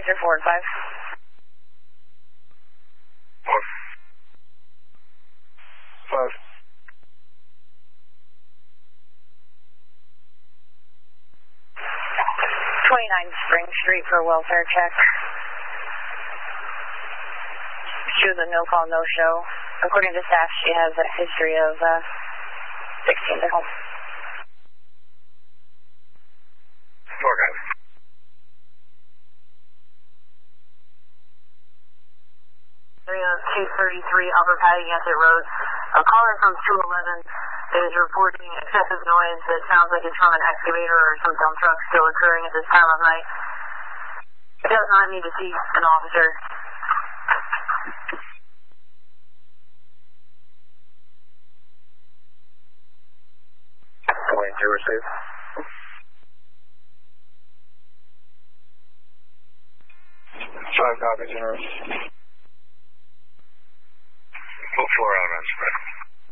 Answer forward 5. 5. 29 Spring Street for welfare check. She was a no call, no show. According to staff, she has a history of 16 at home. Okay. 233 Upper Patagonia Road. A caller from 211 is reporting excessive noise that sounds like it's from an excavator or some dump truck still occurring at this time of night. It does not need to see an officer. Going to receive. 5 copies in room.